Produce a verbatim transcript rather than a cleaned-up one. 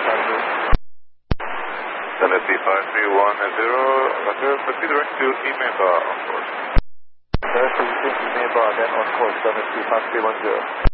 Seventy five three one zero. Roger. Proceed direct to email bar on course. Direct to email bar, then on course. Seventy five three one zero.